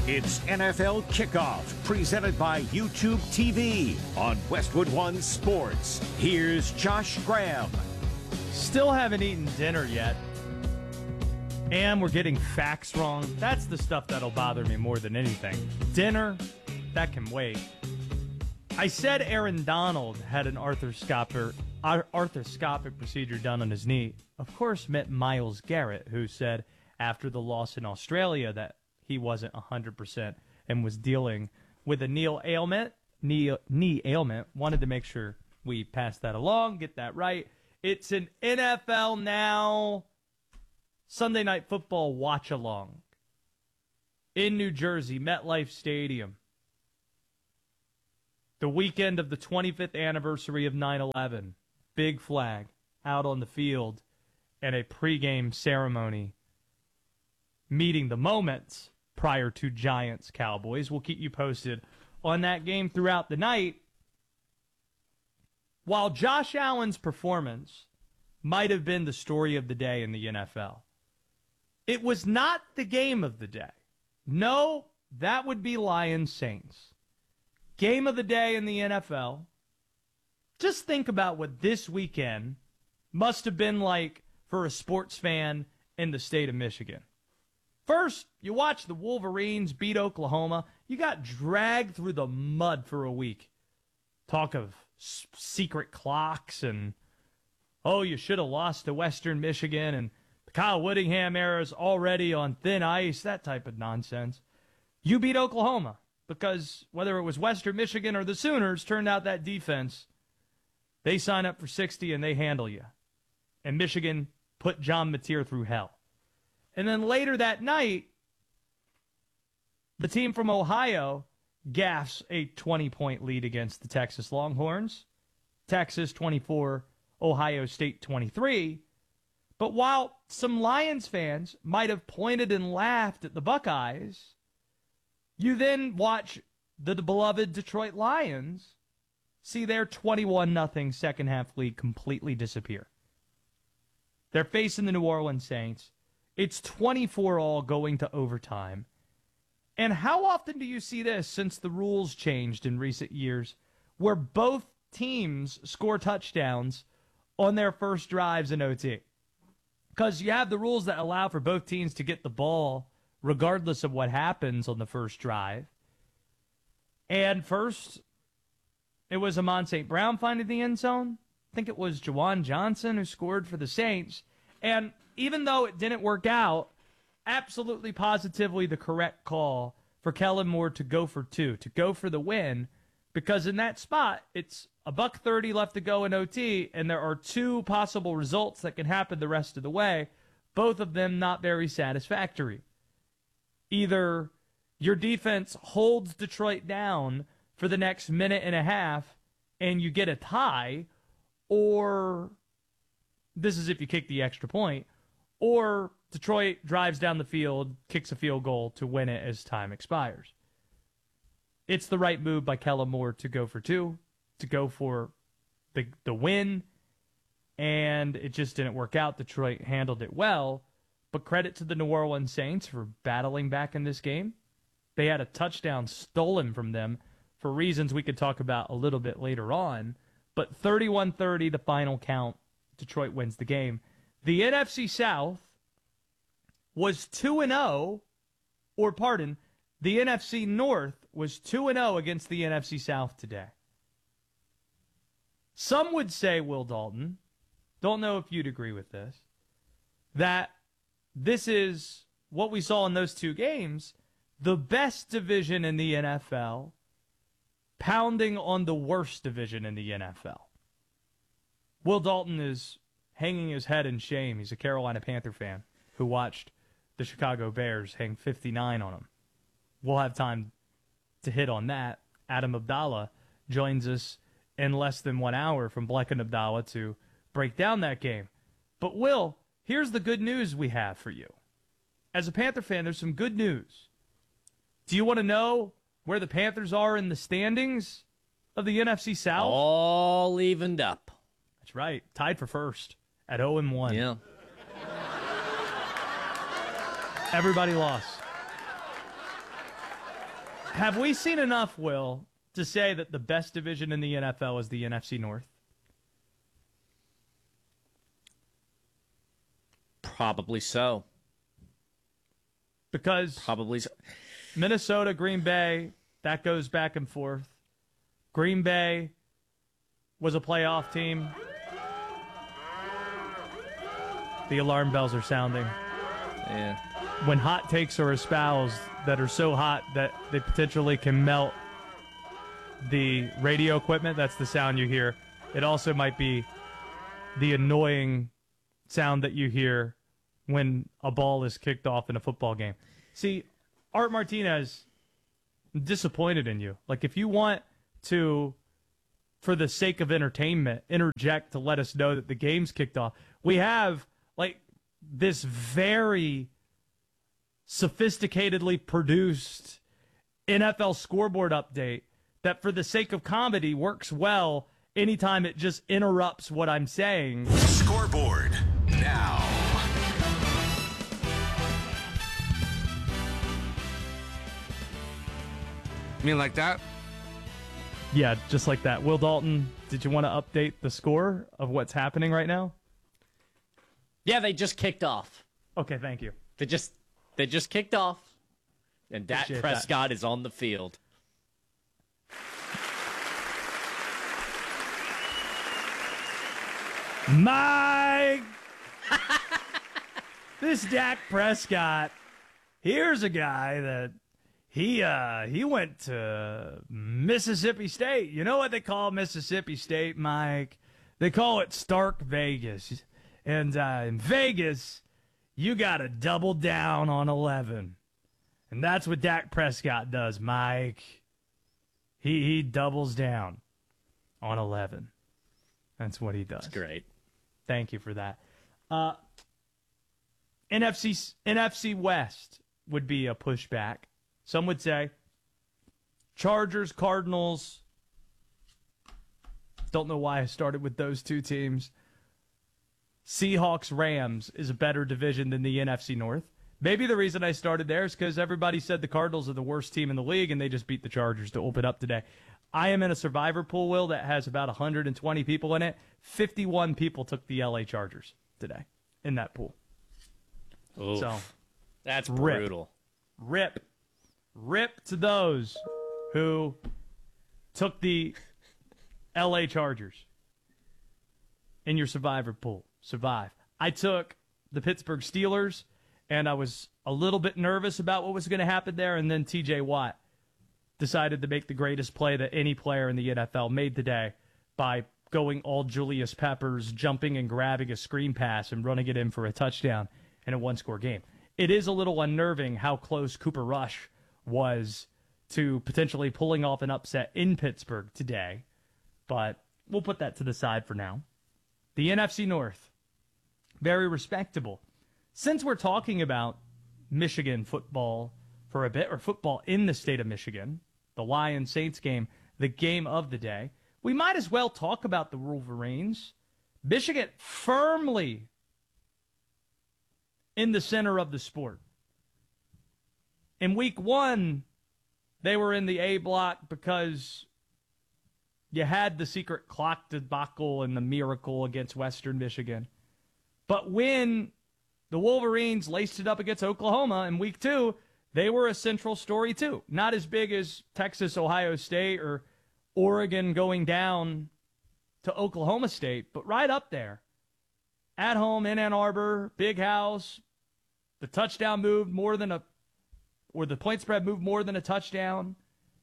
It's NFL Kickoff, presented by YouTube TV on Westwood One Sports. Here's Josh Graham. Still haven't eaten dinner yet, and we're getting facts wrong. That's the stuff that'll bother me more than anything. Dinner, that can wait. I said Aaron Donald had an arthroscopic procedure done on his knee. Of course, meant Myles Garrett, who said after the loss in Australia that he wasn't 100% and was dealing with a knee ailment. Wanted to make sure we pass that along, get that right. It's an NFL Now Sunday Night Football watch-along in New Jersey, MetLife Stadium. The weekend of the 25th anniversary of 9/11. Big flag out on the field and a pregame ceremony meeting the moments prior to Giants-Cowboys. We'll keep you posted on that game throughout the night. While Josh Allen's performance might have been the story of the day in the NFL, it was not the game of the day. No, that would be Lions-Saints. Game of the day in the NFL. Just think about what this weekend must have been like for a sports fan in the state of Michigan. First, you watch the Wolverines beat Oklahoma. You got dragged through the mud for a week. Talk of secret clocks and, oh, you should have lost to Western Michigan, and the Kyle Whittingham era is already on thin ice, that type of nonsense. You beat Oklahoma because whether it was Western Michigan or the Sooners, turned out that defense, they sign up for 60 and they handle you. And Michigan put John Mateer through hell. And then later that night, the team from Ohio gaffes a 20-point lead against the Texas Longhorns. Texas 24, Ohio State 23. But while some Lions fans might have pointed and laughed at the Buckeyes, you then watch the beloved Detroit Lions see their 21-0 second-half lead completely disappear. They're facing the New Orleans Saints. It's 24-all going to overtime. And how often do you see this since the rules changed in recent years where both teams score touchdowns on their first drives in OT? Because you have the rules that allow for both teams to get the ball regardless of what happens on the first drive. And first, it was Amon St. Brown finding the end zone. I think it was Juwan Johnson who scored for the Saints. And even though it didn't work out, absolutely positively the correct call for Kellen Moore to go for two, to go for the win, because in that spot, it's $1:30 left to go in OT, and there are two possible results that can happen the rest of the way, both of them not very satisfactory. Either your defense holds Detroit down for the next minute and a half and you get a tie, or this is if you kick the extra point, or Detroit drives down the field, kicks a field goal to win it as time expires. It's the right move by Kellen Moore to go for two, to go for the win, and it just didn't work out. Detroit handled it well, but credit to the New Orleans Saints for battling back in this game. They had a touchdown stolen from them for reasons we could talk about a little bit later on, but 31-30, the final count. Detroit wins the game. The NFC South was 2-0, the NFC North was 2-0 against the NFC South today. Some would say, Will Dalton, don't know if you'd agree with this, that this is what we saw in those two games, the best division in the NFL, pounding on the worst division in the NFL. Will Dalton is hanging his head in shame. He's a Carolina Panther fan who watched the Chicago Bears hang 59 on him. We'll have time to hit on that. Adam Abdallah joins us in less than 1 hour from Bleck and Abdallah to break down that game. But Will, here's the good news we have for you. As a Panther fan, there's some good news. Do you want to know where the Panthers are in the standings of the NFC South? All evened up. That's right. Tied for first at 0-1. Yeah. Everybody lost. Have we seen enough, Will, to say that the best division in the NFL is the NFC North? Probably so. Because Probably so. Minnesota, Green Bay, that goes back and forth. Green Bay was a playoff team. The alarm bells are sounding. Yeah. When hot takes are espoused that are so hot that they potentially can melt the radio equipment, that's the sound you hear. It also might be the annoying sound that you hear when a ball is kicked off in a football game. See, Art Martinez, I'm disappointed in you. Like, if you want to, for the sake of entertainment, interject to let us know that the game's kicked off, we have, like, this very sophisticatedly produced NFL scoreboard update that, for the sake of comedy, works well anytime it just interrupts what I'm saying. Scoreboard now. You mean like that? Yeah, just like that. Will Dalton, did you want to update the score of what's happening right now? Yeah, they just kicked off. Okay, thank you. They just kicked off, and Dak Appreciate Prescott is on the field. Mike! This Dak Prescott, here's a guy that he went to Mississippi State. You know what they call Mississippi State, Mike? They call it Stark Vegas. And in Vegas, you got to double down on 11. And that's what Dak Prescott does, Mike. He doubles down on 11. That's what he does. That's great. Thank you for that. NFC West would be a pushback. Some would say Chargers, Cardinals. Don't know why I started with those two teams. Seahawks, Rams is a better division than the NFC North. Maybe the reason I started there is because everybody said the Cardinals are the worst team in the league, and they just beat the Chargers to open up today. I am in a survivor pool, Will, that has about 120 people in it. 51 people took the LA Chargers today in that pool. Oof. So That's Rip. brutal. Rip to those who took the LA Chargers in your survivor pool. Survive. I took the Pittsburgh Steelers, and I was a little bit nervous about what was going to happen there, and then TJ Watt decided to make the greatest play that any player in the NFL made today by going all Julius Peppers, jumping and grabbing a screen pass and running it in for a touchdown in a one-score game. It is a little unnerving how close Cooper Rush was to potentially pulling off an upset in Pittsburgh today, but we'll put that to the side for now. The NFC North, very respectable. Since we're talking about Michigan football for a bit, or football in the state of Michigan, the Lions-Saints game, the game of the day, we might as well talk about the Wolverines. Michigan firmly in the center of the sport. In week one, they were in the A block because you had the secret clock debacle and the miracle against Western Michigan. But when the Wolverines laced it up against Oklahoma in week two, they were a central story too. Not as big as Texas, Ohio State, or Oregon going down to Oklahoma State, but right up there. At home in Ann Arbor, big house. The touchdown moved more than the point spread moved more than a touchdown.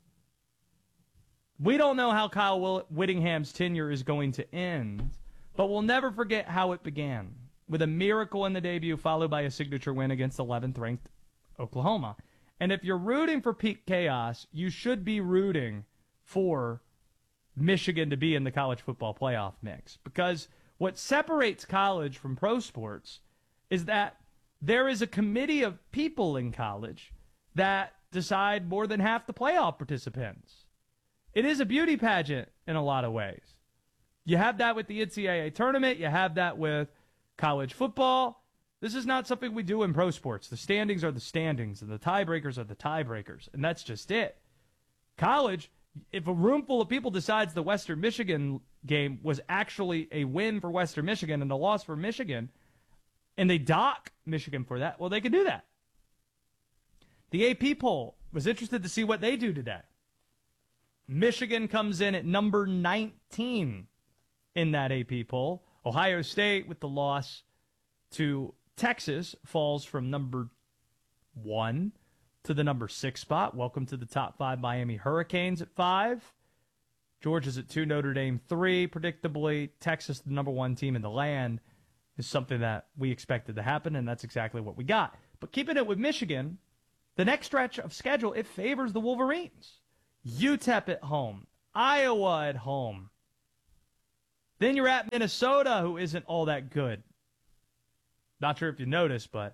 We don't know how Kyle Whittingham's tenure is going to end, but we'll never forget how it began, with a miracle in the debut followed by a signature win against 11th-ranked Oklahoma. And if you're rooting for peak chaos, you should be rooting for Michigan to be in the college football playoff mix. Because what separates college from pro sports is that there is a committee of people in college that decide more than half the playoff participants. It is a beauty pageant in a lot of ways. You have that with the NCAA tournament. You have that with college football. This is not something we do in pro sports. The standings are the standings, and the tiebreakers are the tiebreakers, and that's just it. College, if a room full of people decides the Western Michigan game was actually a win for Western Michigan and a loss for Michigan, and they dock Michigan for that, well, they can do that. The AP poll was interested to see what they do today. Michigan comes in at number 19 in that AP poll. Ohio State, with the loss to Texas, falls from number 1 to the number 6 spot. Welcome to the top 5 Miami Hurricanes at 5. Georgia's at 2, Notre Dame 3. Predictably, Texas, the number 1 team in the land, is something that we expected to happen, and that's exactly what we got. But keeping it with Michigan, the next stretch of schedule, it favors the Wolverines. UTEP at home, Iowa at home. Then you're at Minnesota, who isn't all that good. Not sure if you noticed, but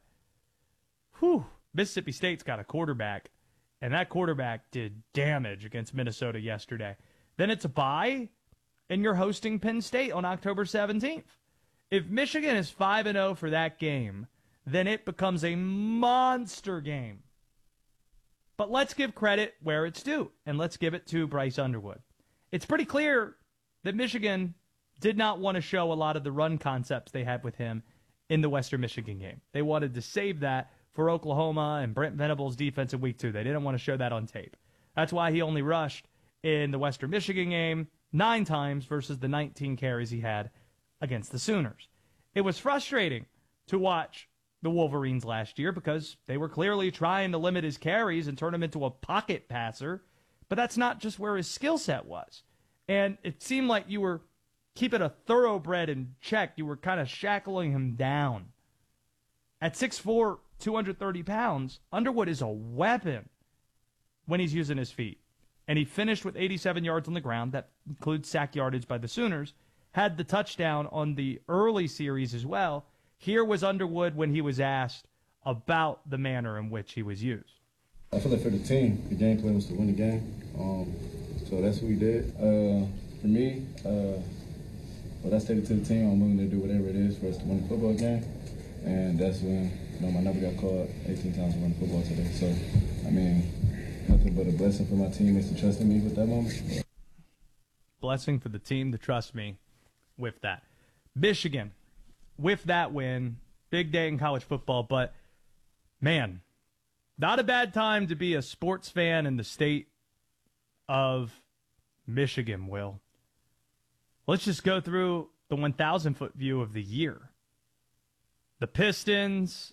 Mississippi State's got a quarterback, and that quarterback did damage against Minnesota yesterday. Then it's a bye, and you're hosting Penn State on October 17th. If Michigan is 5-0 for that game, then it becomes a monster game. But let's give credit where it's due, and let's give it to Bryce Underwood. It's pretty clear that Michigan did not want to show a lot of the run concepts they had with him in the Western Michigan game. They wanted to save that for Oklahoma and Brent Venables' defense in week 2. They didn't want to show that on tape. That's why he only rushed in the Western Michigan game 9 times versus the 19 carries he had against the Sooners. It was frustrating to watch the Wolverines last year because they were clearly trying to limit his carries and turn him into a pocket passer, but that's not just where his skill set was. And it seemed like you were keeping a thoroughbred in check. You were kind of shackling him down. At 6'4", 230 pounds, Underwood is a weapon when he's using his feet. And he finished with 87 yards on the ground. That includes sack yardage by the Sooners. Had the touchdown on the early series as well. Here was Underwood when he was asked about the manner in which he was used. I feel like for the team, the game plan was to win the game. So that's what we did. For me, what I stated to the team, I'm willing to do whatever it is for us to win the football game. And that's when my number got called 18 times to run football today. So, I mean, nothing but a blessing for my teammates to trust in me with that moment. Blessing for the team to trust me with that. Michigan, with that win, big day in college football, but, man, not a bad time to be a sports fan in the state of Michigan, Will. Let's just go through the 1,000-foot view of the year. The Pistons,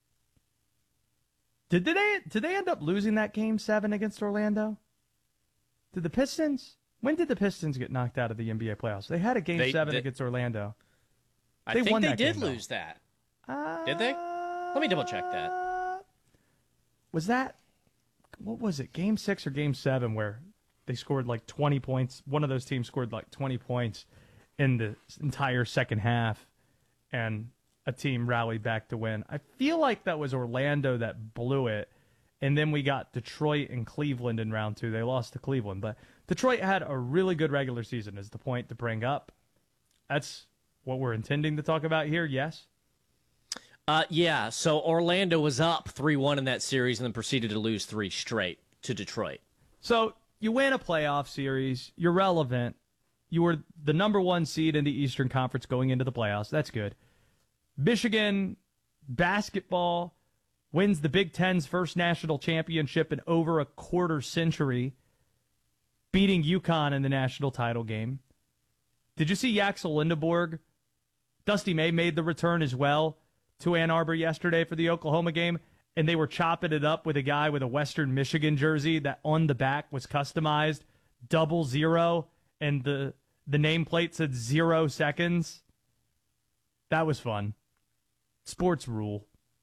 did they end up losing that Game 7 against Orlando? When did the Pistons get knocked out of the NBA playoffs? They had a Game 7 against Orlando. I think they did lose that. Did they? Let me double-check that. Was that, what was it, Game 6 or Game 7 where they scored like 20 points? One of those teams scored like 20 points in the entire second half, and a team rallied back to win. I feel like that was Orlando that blew it, and then we got Detroit and Cleveland in round 2. They lost to Cleveland, but Detroit had a really good regular season is the point to bring up. That's what we're intending to talk about here, yes? Yeah, so Orlando was up 3-1 in that series and then proceeded to lose 3 straight to Detroit. So you win a playoff series. You're relevant. You were the number 1 seed in the Eastern Conference going into the playoffs. That's good. Michigan basketball wins the Big Ten's first national championship in over a quarter century, beating UConn in the national title game. Did you see Yaxel Lindeborg? Dusty May made the return as well to Ann Arbor yesterday for the Oklahoma game, and they were chopping it up with a guy with a Western Michigan jersey that on the back was customized 00, and the nameplate said 0 seconds. That was fun. Sports rule.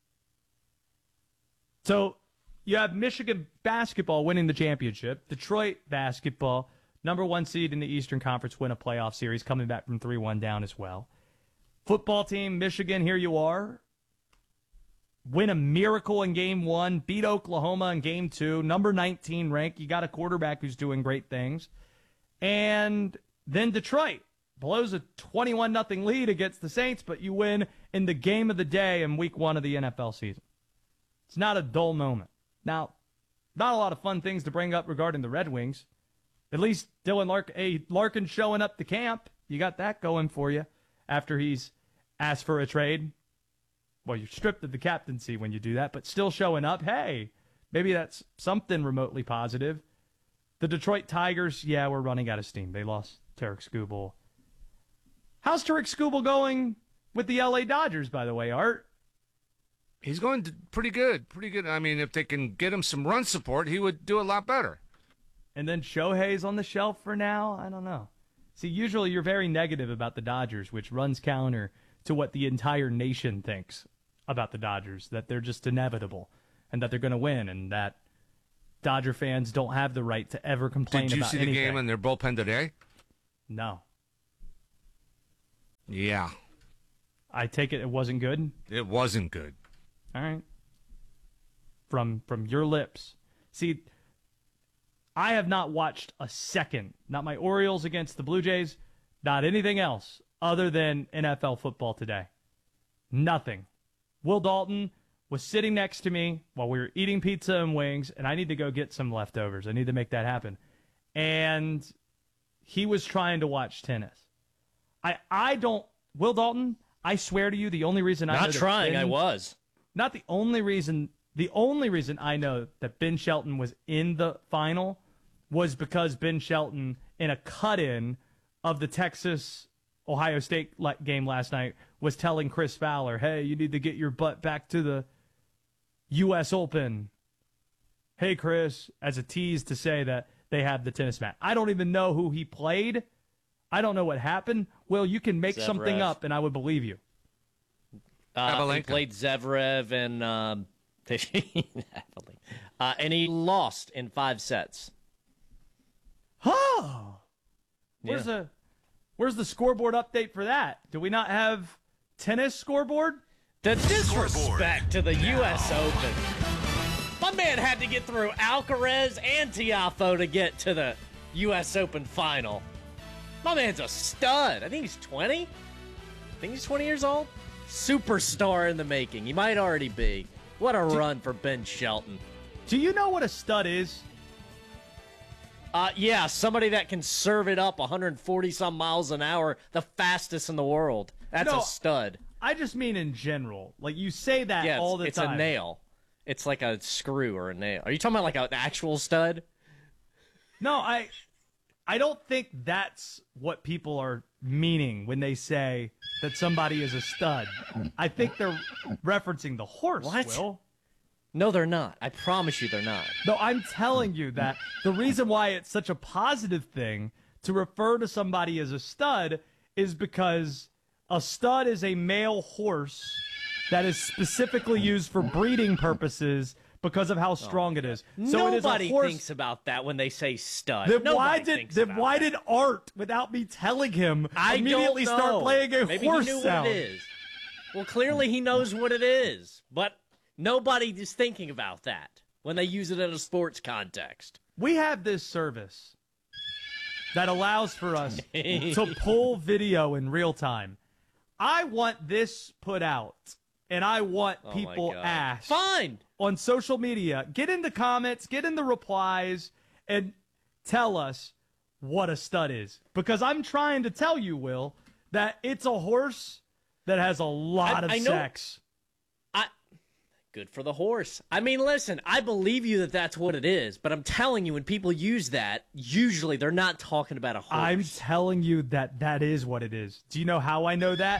So you have Michigan basketball winning the championship. Detroit basketball, number 1 seed in the Eastern Conference, win a playoff series, coming back from 3-1 down as well. Football team, Michigan, here you are. Win a miracle in Game 1, beat Oklahoma in Game 2, number 19 ranked. You got a quarterback who's doing great things. And then Detroit blows a 21-0 lead against the Saints, but you win in the game of the day in Week 1 of the NFL season. It's not a dull moment. Now, Not a lot of fun things to bring up regarding the Red Wings. At least Dylan Larkin showing up to camp. You got that going for you after he's asked for a trade. Well, you're stripped of the captaincy when you do that, but still showing up. Hey, maybe that's something remotely positive. The Detroit Tigers, yeah, we're running out of steam. They lost Tarek Skubal. How's Tarek Skubal going with the LA Dodgers, by the way, Art? He's going pretty good. Pretty good. I mean, if they can get him some run support, he would do a lot better. And then Shohei's on the shelf for now? I don't know. See, usually you're very negative about the Dodgers, which runs counter to what the entire nation thinks about the Dodgers, that they're just inevitable and that they're going to win and that Dodger fans don't have the right to ever complain about anything. Did you see the game in their bullpen today? No. Yeah. I take it wasn't good? It wasn't good. All right. From your lips. See, I have not watched a second, not my Orioles against the Blue Jays, not anything else other than NFL football today. Nothing. Will Dalton was sitting next to me while we were eating pizza and wings, and I need to go get some leftovers. I need to make that happen. And he was trying to watch tennis. Will Dalton, I swear to you, the only reason I was. Not the only reason I know that Ben Shelton was in the final was because Ben Shelton, in a cut-in of the Texas-Ohio State game last night, was telling Chris Fowler, hey, you need to get your butt back to the U.S. Open. Hey, Chris, as a tease to say that they have the tennis match. I don't even know who he played. I don't know what happened. Will, you can make something up, and I would believe you. He played Zverev and he lost in 5 sets. Oh, where's the scoreboard update for that? Do we not have tennis scoreboard? The disrespect to the U.S. Open. My man had to get through Alcaraz and Tiafoe to get to the U.S. Open final. My man's a stud. I think he's 20. I think he's 20 years old. Superstar in the making. He might already be. What a run for Ben Shelton. Do you know what a stud is? Yeah, somebody that can serve it up 140-some miles an hour, the fastest in the world. That's a stud. I just mean in general. Like, you say that all the time. It's a nail. It's like a screw or a nail. Are you talking about like an actual stud? No, I don't think that's what people are meaning when they say that somebody is a stud. I think they're referencing the horse, What? Will. No, they're not. I promise you they're not. No, I'm telling you that the reason why it's such a positive thing to refer to somebody as a stud is because a stud is a male horse that is specifically used for breeding purposes because of how strong it is. So Nobody it is a horse. thinks about that when they say stud. Then why Nobody did Art, without me telling him, I immediately don't start know. playing a Maybe horse he knew sound? what it is. Well, clearly he knows what it is, but nobody is thinking about that when they use it in a sports context. We have this service that allows for us to pull video in real time. I want this put out, and I want people asked Fine. on social media. Get in the comments, get in the replies, and tell us what a stud is. Because I'm trying to tell you, Will, that it's a horse that has a lot of sex. Good for the horse. I mean, listen, I believe you that that's what it is, but I'm telling you, when people use that, usually they're not talking about a horse. I'm telling you that that is what it is. Do you know how I know that?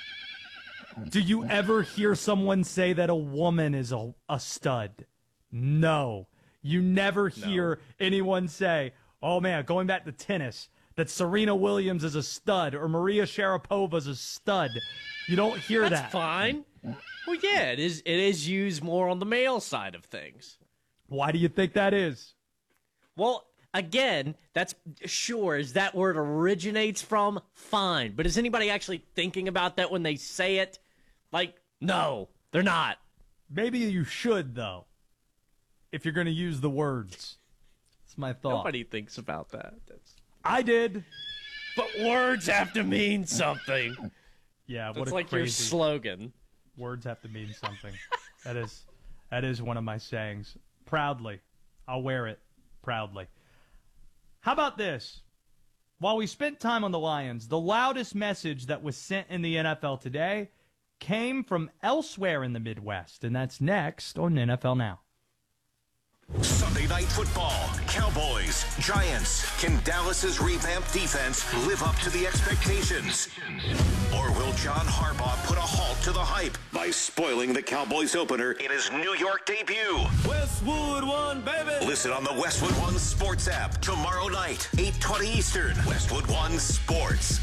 Do you ever hear someone say that a woman is a stud? No. You never hear anyone say, oh man, going back to tennis, that Serena Williams is a stud or Maria Sharapova is a stud. You don't hear that. That's fine. Well, yeah, it is used more on the male side of things. Why do you think that is? Well, again, that's sure, as that word originates from, fine. But is anybody actually thinking about that when they say it? Like, no, they're not. Maybe you should, though, if you're going to use the words. That's my thought. Nobody thinks about that. I did. But words have to mean something. Yeah, what That's a like crazy your slogan. Words have to mean something. That is one of my sayings. Proudly, I'll wear it proudly. How about this? While we spent time on the Lions, the loudest message that was sent in the NFL today came from elsewhere in the Midwest, and that's next on NFL Now. Sunday Night Football, Cowboys, Giants. Can Dallas's revamped defense live up to the expectations? Or will John Harbaugh put a halt to the hype by spoiling the Cowboys opener in his New York debut? Westwood One, baby! Listen on the Westwood One Sports app tomorrow night, 8:20 Eastern. Westwood One Sports.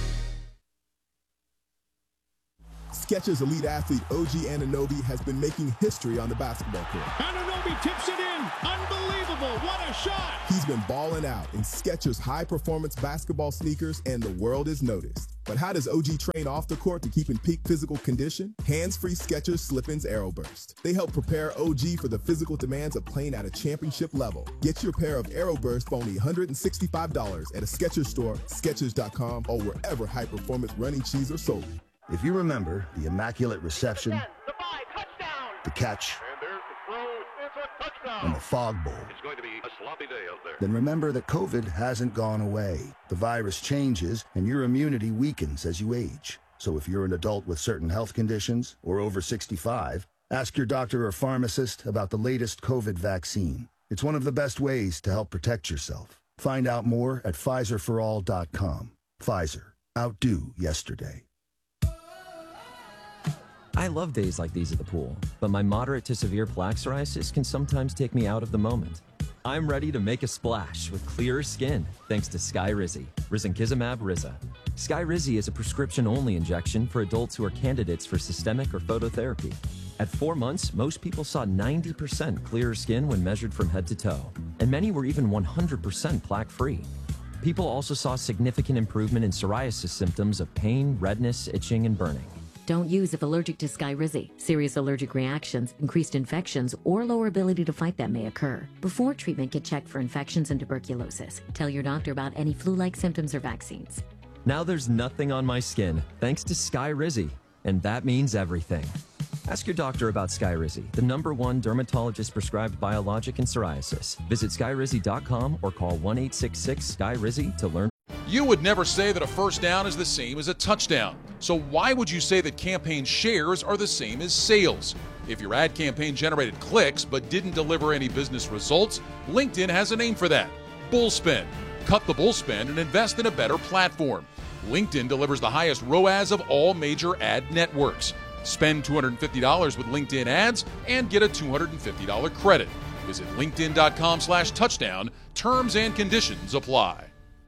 Skechers elite athlete OG Anunoby has been making history on the basketball court. Anunoby tips it in. Unbelievable. What a shot. He's been balling out in Skechers high-performance basketball sneakers, and the world is noticed. But how does OG train off the court to keep in peak physical condition? Hands-free Skechers Slip-ins Aeroburst. They help prepare OG for the physical demands of playing at a championship level. Get your pair of Aeroburst for only $165 at a Skechers store, Skechers.com, or wherever high-performance running shoes are sold. If you remember the immaculate reception, the catch, and the fog bowl, it's going to be a sloppy day out there. Then remember that COVID hasn't gone away. The virus changes, and your immunity weakens as you age. So if you're an adult with certain health conditions or over 65, ask your doctor or pharmacist about the latest COVID vaccine. It's one of the best ways to help protect yourself. Find out more at PfizerForAll.com. Pfizer. Outdo yesterday. I love days like these at the pool, but my moderate to severe plaque psoriasis can sometimes take me out of the moment. I'm ready to make a splash with clearer skin thanks to Skyrizi, Risankizumab Riza. Skyrizi is a prescription-only injection for adults who are candidates for systemic or phototherapy. At 4 months, most people saw 90% clearer skin when measured from head to toe, and many were even 100% plaque-free. People also saw significant improvement in psoriasis symptoms of pain, redness, itching, and burning. Don't use if allergic to Skyrizi. Serious allergic reactions, increased infections, or lower ability to fight them may occur. Before treatment, get checked for infections and tuberculosis. Tell your doctor about any flu-like symptoms or vaccines. Now there's nothing on my skin, thanks to Skyrizi, and that means everything. Ask your doctor about Skyrizi, the #1 dermatologist-prescribed biologic in psoriasis. Visit Skyrizi.com or call 1-866-SKYRIZI to learn. You would never say that a first down is the same as a touchdown. So why would you say that campaign shares are the same as sales? If your ad campaign generated clicks but didn't deliver any business results, LinkedIn has a name for that: Bullspend. Cut the bullspend and invest in a better platform. LinkedIn delivers the highest ROAS of all major ad networks. Spend $250 with LinkedIn ads and get a $250 credit. Visit linkedin.com/touchdown. Terms and conditions apply.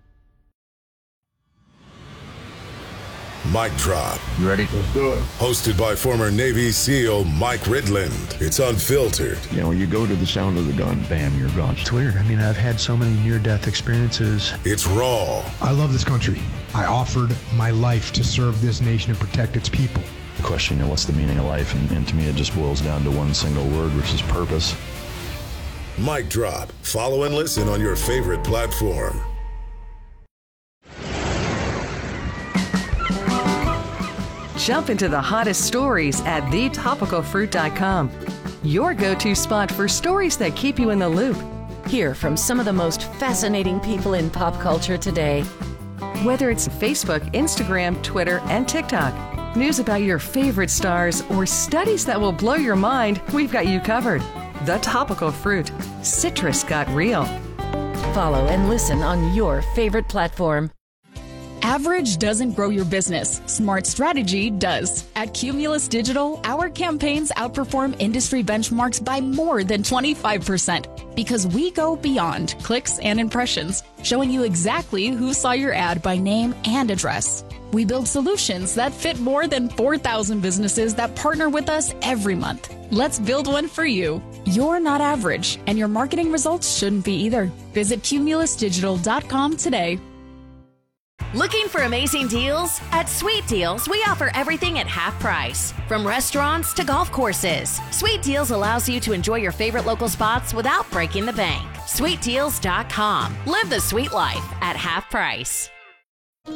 Mic Drop. You ready? Let's do it. Hosted by former Navy SEAL Mike Ridland. It's unfiltered. You know, you go to the sound of the gun, bam, you're gone. It's weird. I mean, I've had so many near-death experiences. It's raw. I love this country. I offered my life to serve this nation and protect its people. The question, you know, what's the meaning of life? And to me, it just boils down to one single word, which is purpose. Mic Drop. Follow and listen on your favorite platform. Jump into the hottest stories at thetopicalfruit.com. Your go-to spot for stories that keep you in the loop. Hear from some of the most fascinating people in pop culture today. Whether it's Facebook, Instagram, Twitter, and TikTok, news about your favorite stars, or studies that will blow your mind, we've got you covered. The Topical Fruit. Citrus got real. Follow and listen on your favorite platform. Average doesn't grow your business. Smart strategy does. At Cumulus Digital, our campaigns outperform industry benchmarks by more than 25% because we go beyond clicks and impressions, showing you exactly who saw your ad by name and address. We build solutions that fit more than 4,000 businesses that partner with us every month. Let's build one for you. You're not average, and your marketing results shouldn't be either. Visit cumulusdigital.com today. Looking for amazing deals? At Sweet Deals, we offer everything at half price. From restaurants to golf courses, Sweet Deals allows you to enjoy your favorite local spots without breaking the bank. SweetDeals.com. Live the sweet life at half price.